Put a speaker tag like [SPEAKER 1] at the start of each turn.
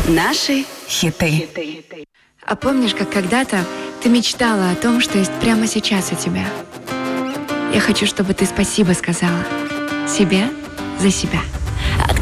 [SPEAKER 1] Наши хиты.
[SPEAKER 2] А помнишь, как когда-то ты мечтала о том, что есть прямо сейчас у тебя? Я хочу, чтобы ты спасибо сказала себе за себя.